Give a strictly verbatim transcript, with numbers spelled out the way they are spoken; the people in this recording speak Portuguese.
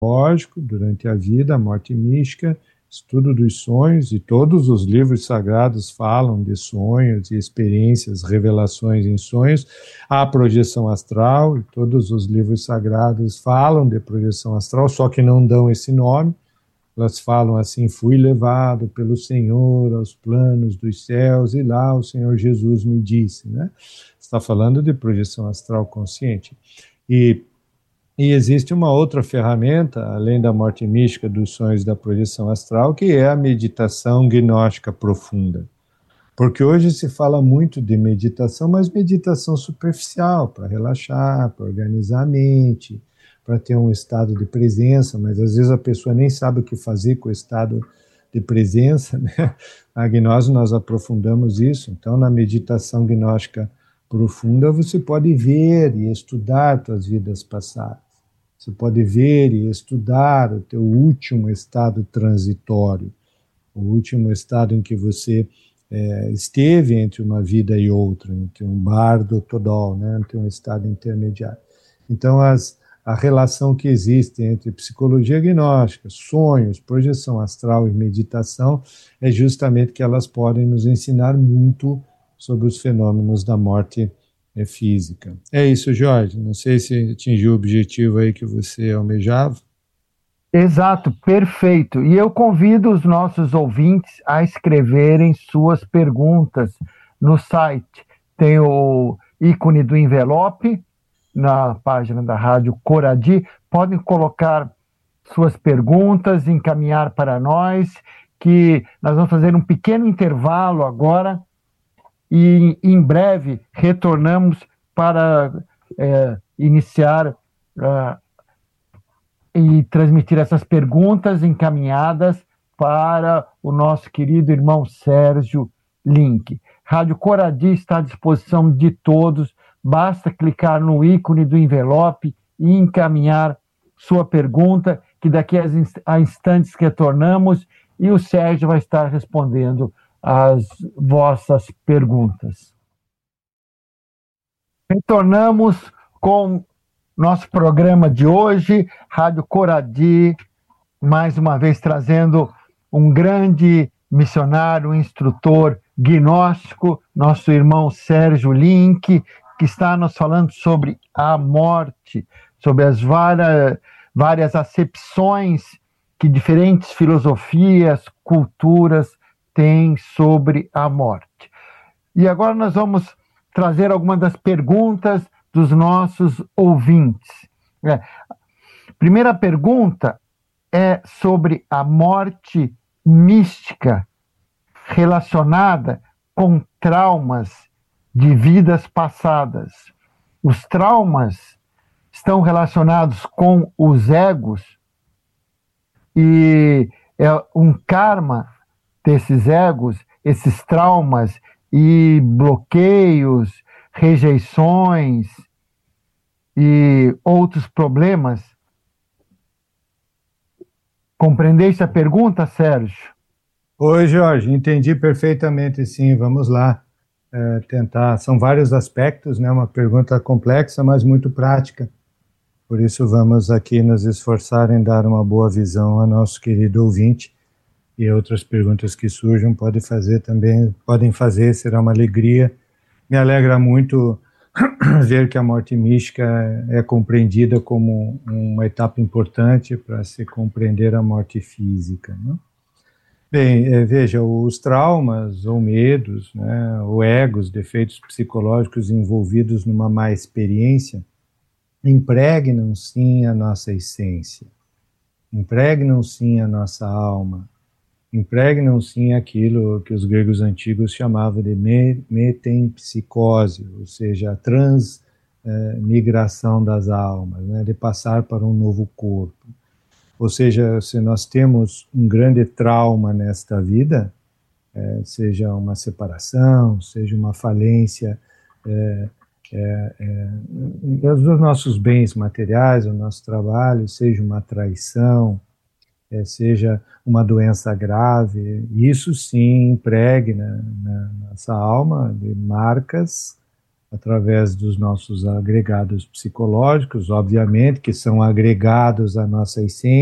lógico, durante a vida, a morte mística, estudo dos sonhos, e todos os livros sagrados falam de sonhos e experiências, revelações em sonhos, a projeção astral, e todos os livros sagrados falam de projeção astral, só que não dão esse nome. Elas falam assim: fui levado pelo Senhor aos planos dos céus e lá o Senhor Jesus me disse, né? Está falando de projeção astral consciente. E E existe uma outra ferramenta, além da morte mística, dos sonhos, da projeção astral, que é a meditação gnóstica profunda. Porque hoje se fala muito de meditação, mas meditação superficial, para relaxar, para organizar a mente, para ter um estado de presença, mas às vezes a pessoa nem sabe o que fazer com o estado de presença, né? Na gnose nós aprofundamos isso. Então, na meditação gnóstica profunda, você pode ver e estudar suas vidas passadas. Você pode ver e estudar o teu último estado transitório, o último estado em que você é, esteve entre uma vida e outra, entre um bardo todol, né, entre um estado intermediário. Então, as, a relação que existe entre psicologia gnóstica, sonhos, projeção astral e meditação é justamente que elas podem nos ensinar muito sobre os fenômenos da morte é física. É isso, Jorge. Não sei se atingiu o objetivo aí que você almejava. Exato, perfeito. E eu convido os nossos ouvintes a escreverem suas perguntas no site. Tem o ícone do envelope na página da Rádio Coradi. Podem colocar suas perguntas, encaminhar para nós, que nós vamos fazer um pequeno intervalo agora e em breve retornamos para é, iniciar uh, e transmitir essas perguntas encaminhadas para o nosso querido irmão Sérgio Link. Rádio Coradi está à disposição de todos, basta clicar no ícone do envelope e encaminhar sua pergunta, que daqui a instantes retornamos e o Sérgio vai estar respondendo as vossas perguntas. Retornamos com nosso programa de hoje, Rádio Coradi, mais uma vez trazendo um grande missionário, um instrutor gnóstico, nosso irmão Sérgio Link, que está nos falando sobre a morte, sobre as várias, várias acepções que diferentes filosofias, culturas têm sobre a morte. E agora nós vamos trazer algumas das perguntas dos nossos ouvintes. É. Primeira pergunta é sobre a morte mística relacionada com traumas de vidas passadas. Os traumas estão relacionados com os egos e é um karma desses egos, esses traumas e bloqueios, rejeições e outros problemas. Compreendeste a pergunta, Sérgio? Oi, Jorge, entendi perfeitamente, sim. Vamos lá é, tentar. São vários aspectos, né? Uma pergunta complexa, mas muito prática. Por isso, vamos aqui nos esforçar em dar uma boa visão ao nosso querido ouvinte. E outras perguntas que surjam pode fazer também, podem fazer, será uma alegria. Me alegra muito ver que a morte mística é compreendida como uma etapa importante para se compreender a morte física, né? Bem, é, veja, os traumas ou medos, né, ou egos, defeitos psicológicos envolvidos numa má experiência, impregnam sim a nossa essência, impregnam sim a nossa alma, impregnam sim aquilo que os gregos antigos chamavam de metempsicose, ou seja, a transmigração das almas, né, de passar para um novo corpo. Ou seja, se nós temos um grande trauma nesta vida, é, seja uma separação, seja uma falência é, é, é, dos nossos bens materiais, do nosso trabalho, seja uma traição, é, seja uma doença grave, isso sim impregna na nossa alma de marcas através dos nossos agregados psicológicos, obviamente, que são agregados à nossa essência,